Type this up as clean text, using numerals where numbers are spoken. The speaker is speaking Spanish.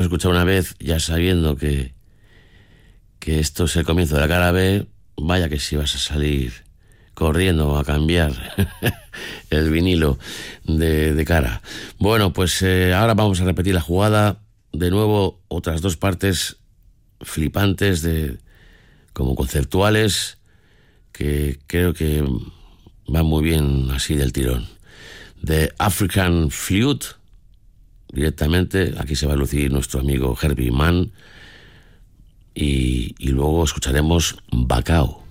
escuchado una vez, ya sabiendo que esto es el comienzo de la cara B, vaya que si vas a salir corriendo a cambiar el vinilo de cara. Bueno, pues ahora vamos a repetir la jugada. De nuevo, otras dos partes flipantes, como conceptuales, que creo que van muy bien así del tirón. The African Flute, directamente, aquí se va a lucir nuestro amigo Herbie Mann, y luego escucharemos Bacao.